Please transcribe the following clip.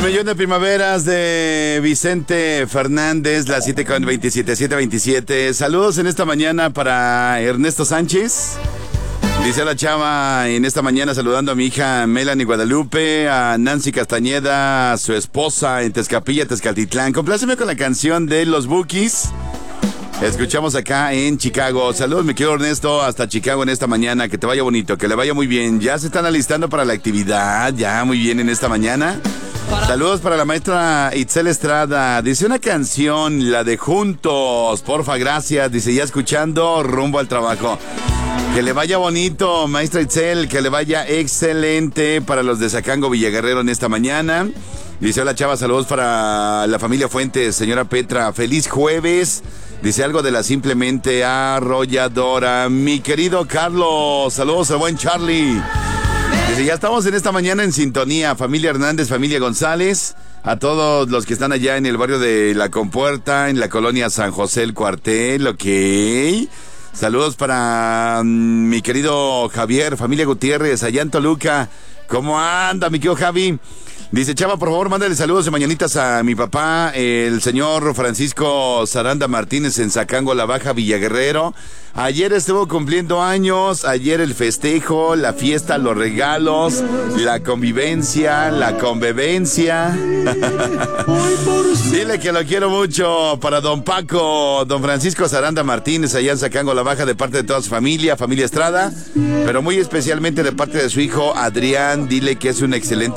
Millón de primaveras de Vicente Fernández, las 7:27, 7:27. Saludos en esta mañana para Ernesto Sánchez. Dice la chava en esta mañana saludando a mi hija Melanie Guadalupe, a Nancy Castañeda, a su esposa en Tezcapilla, Tezcatitlán. Compláceme con la canción de Los Bukis. Escuchamos acá en Chicago. Saludos, mi querido Ernesto, hasta Chicago en esta mañana. Que te vaya bonito, que le vaya muy bien. Ya se están alistando para la actividad, ya muy bien en esta mañana. Saludos para la maestra Itzel Estrada. Dice una canción, la de Juntos, porfa, gracias. Dice ya escuchando rumbo al trabajo. Que le vaya bonito, maestra Itzel, que le vaya excelente para los de Zacango Villaguerrero en esta mañana. Dice hola chava, saludos para la familia Fuentes, señora Petra, feliz jueves. Dice algo de la simplemente arrolladora. Mi querido Carlos, saludos al buen Charlie. Dice, ya estamos en esta mañana en sintonía, familia Hernández, familia González, a todos los que están allá en el barrio de La Compuerta, en la colonia San José el Cuartel, ok. Saludos para mi querido Javier, familia Gutiérrez, allá en Toluca. ¿Cómo anda, mi querido Javi? Dice, chava, por favor, mándale saludos de mañanitas a mi papá, el señor Francisco Saranda Martínez en Zacango, La Baja, Villaguerrero. Ayer estuvo cumpliendo años, ayer el festejo, la fiesta, los regalos, la convivencia, la convivencia. Dile que lo quiero mucho para don Paco, don Francisco Saranda Martínez, allá en Zacango, La Baja, de parte de toda su familia, familia Estrada, pero muy especialmente de parte de su hijo Adrián. Dile que es un excelente